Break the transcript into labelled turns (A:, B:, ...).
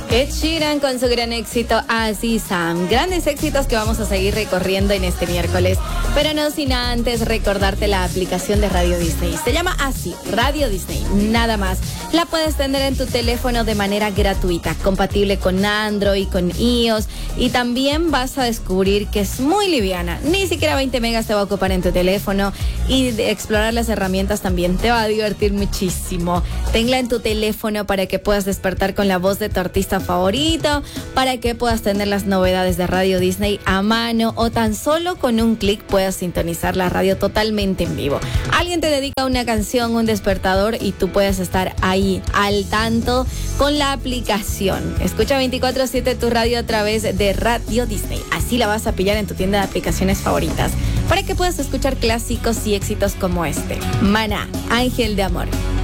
A: Ed Sheeran con su gran éxito Así Sam. Grandes éxitos que vamos a seguir recorriendo en este miércoles. Pero no sin antes recordarte la aplicación de Radio Disney. Se llama así, Radio Disney, nada más. La puedes tener en tu teléfono de manera gratuita, compatible con Android, con iOS. Y también vas a descubrir que es muy liviana. Ni siquiera 20 megas te va a ocupar en tu teléfono. Y de explorar las herramientas también te va a divertir muchísimo. Tenla en tu teléfono para que puedas despertar con la voz de tu artista favorito, para que puedas tener las novedades de Radio Disney a mano o tan solo con un clic puedas sintonizar la radio totalmente en vivo. Alguien te dedica una canción, un despertador y tú puedes estar ahí al tanto con la aplicación. Escucha 24/7 tu radio a través de Radio Disney. Así la vas a pillar en tu tienda de aplicaciones favoritas para que puedas escuchar clásicos y éxitos como este. Maná, Ángel de Amor.